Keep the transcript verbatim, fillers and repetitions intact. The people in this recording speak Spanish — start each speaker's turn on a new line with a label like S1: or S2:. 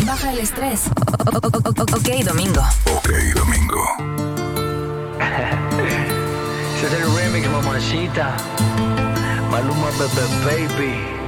S1: Baja el estrés. O- o- o- o- ok, Domingo.
S2: Ok, Domingo.
S3: Ese es el remix, mamacita. Maluma, bebé, baby.